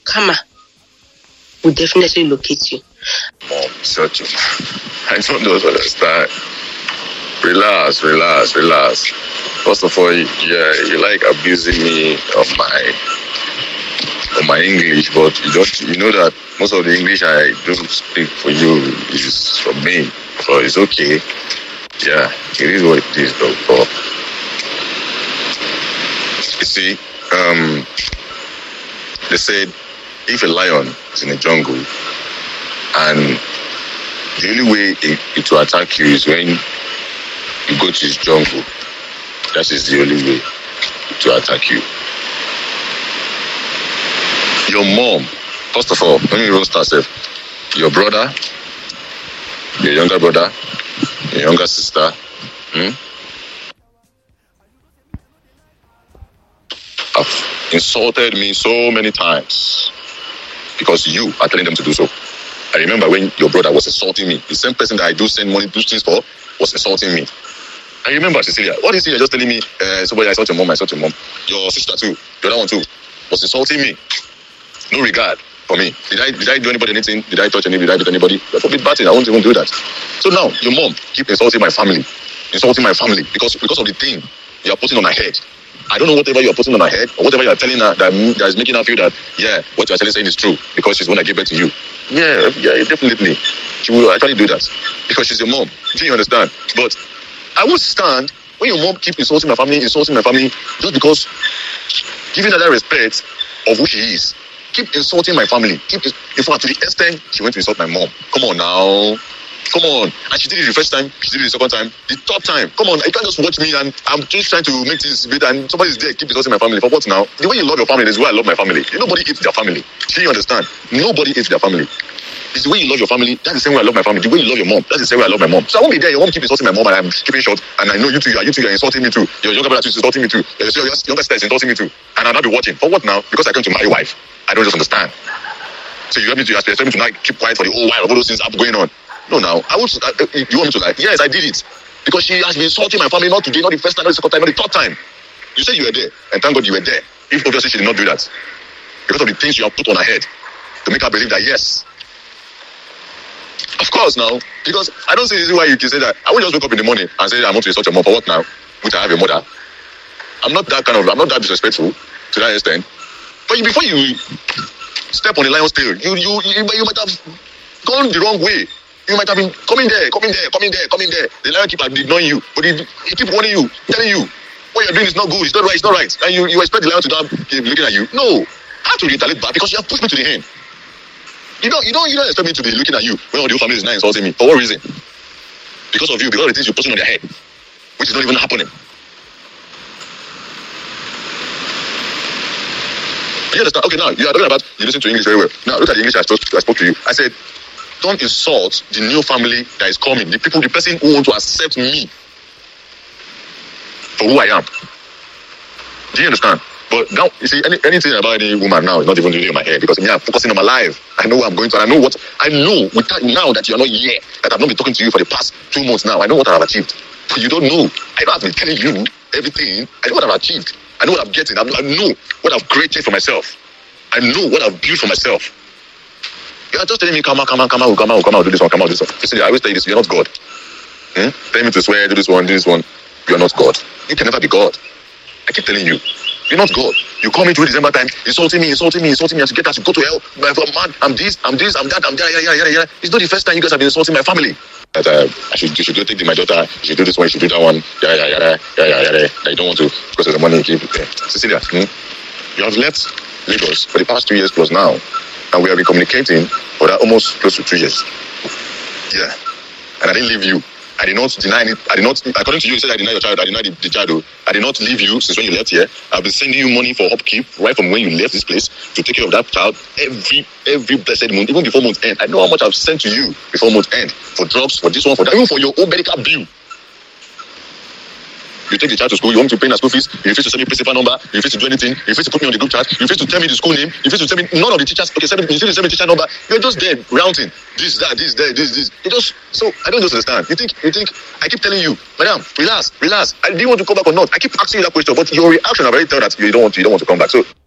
Karma will definitely locate you. Mom, such a... I don't understand. Relax. First of all, you like abusing me on my English, but you know that most of the English I do speak for you is from me, so it's okay. Yeah, it is what it is, though. But you see, they said if a lion is in the jungle and the only way it will attack you is when you go to his jungle. That is the only way to attack you. Your mom, first of all, let me roast herself. Your brother, your younger brother, your younger sister, have insulted me so many times because you are telling them to do so. I remember when your brother was insulting me, the same person that I do send money, do things for, was insulting me. I remember, Cecilia. What is it? You're just telling me, somebody, I saw your mom. Your sister too, the other one too, was insulting me. No regard for me. Did I do anybody anything? Did I touch anybody? Did I beat anybody? I forbid batting. I won't even do that. So now, your mom keep insulting my family because of the thing you are putting on her head. I don't know whatever you are putting on her head or whatever you are telling her that is making her feel that, what you are saying is true because she's the one that gave birth to you. Yeah, definitely. She will actually do that because she's your mom. Do you understand? But I would stand when your mom keep insulting my family just because giving her that respect of who she is. Keep insulting my family. In fact, to the extent she went to insult my mom. Come on now. Come on. And she did it the first time, she did it the second time, the third time. Come on, you can't just watch me and I'm just trying to make things better and somebody's there, keep insulting my family. For what now? The way you love your family is the way I love my family. Nobody hates their family. Do you understand? Nobody hates their family. It's the way you love your family. That's the same way I love my family. The way you love your mom. That's the same way I love my mom. So I won't be there. Your mom keep insulting my mom and I'm keeping short. And I know you two are insulting me too. Your younger brother is insulting me too. Your younger sister is insulting me too. And I'll not be watching. For what now? Because I came to marry wife. I don't just understand. So you want me to not keep quiet for the whole while of all those things going on? No, now you want me to lie? Yes, I did it because she has been insulting my family not today, not the first time, not the second time, not the third time. You said you were there, and thank God you were there. If obviously she did not do that because of the things you have put on her head to make her believe that yes, of course now. Because I don't see the reason why you can say that. I will just wake up in the morning and say I want to insult your mom for what now? Which I have a mother. I'm not that disrespectful to that extent. But before you step on the lion's tail, you might have gone the wrong way. You might have been coming there. The lion keep ignoring you, but he keep warning you, telling you what you're doing is not good, it's not right. And you expect the lion to not keep looking at you. No, I have to retaliate back because you have pushed me to the end. You don't expect me to be looking at you when all the whole family is now insulting me. For what reason? Because of you, because of the things you're putting on their head, which is not even happening. You understand? Okay, now you are talking about you listen to English very well. Now look at the English I spoke to you. I said, don't insult the new family that is coming. The person who want to accept me for who I am. Do you understand? But now, you see, anything about any woman now is not even really in my head because I'm focusing on my life. I know what I'm going to, and I know without now that you're not here, that I've not been talking to you for the past 2 months now. I know what I've achieved. But you don't know. I don't have to be telling you everything. I know what I've achieved. I know what I'm getting. I know what I've created for myself. I know what I've built for myself. You are just telling me, come on, do this one. Listen, I always tell you this, you're not God. Tell me to swear, do this one. You're not God. You can never be God. I keep telling you, you're not God. You call me to December time, insulting me, and to get us to go to hell. I'm this, I'm that, I'm that, It's not the first time you guys have been insulting my family. That you should go take my daughter, you should do this one, you should do that one, that you don't want to because of the money you give. Cecilia, you have left Lagos for the past 2 years plus now, and we have been communicating for that almost close to 2 years. Yeah, and I didn't leave you. I did not deny it. According to you, you said I denied your child. I denied the child. I did not leave you since when you left here. I've been sending you money for upkeep right from when you left this place to take care of that child every blessed month, even before month end. I know how much I've sent to you before month end for drugs, for this one, for that, even for your own medical bill. You take the child to school, you want me to pay her school fees, you refuse to send me principal number, you refuse to do anything, you refuse to put me on the group chat, you refuse to tell me the school name, you refuse to tell me none of the teachers, okay, you refuse to send me teacher number, you're just there rounding, this, that, this, there, this. You just, so I don't just understand. You think, I keep telling you, madam, relax, I didn't want to come back or not. I keep asking you that question, but your reaction, I already tell that you don't want to come back. So